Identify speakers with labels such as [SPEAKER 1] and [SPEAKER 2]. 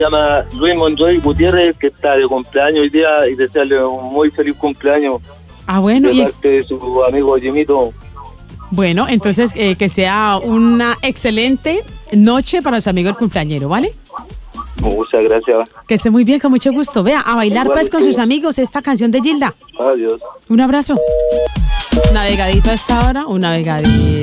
[SPEAKER 1] Se llama Luis Monroy Gutiérrez, que está de cumpleaños hoy día, y desearle un muy feliz cumpleaños.
[SPEAKER 2] Bueno,
[SPEAKER 1] de parte de su amigo Jimito.
[SPEAKER 2] Bueno, entonces que sea una excelente noche para su amigo el cumpleañero, ¿vale?
[SPEAKER 1] Muchas gracias.
[SPEAKER 2] Que esté muy bien, con mucho gusto. Vea, a bailar pues con sus amigos esta canción de Gilda.
[SPEAKER 1] Adiós.
[SPEAKER 2] Un abrazo. Navegadito a esta hora, un navegadito.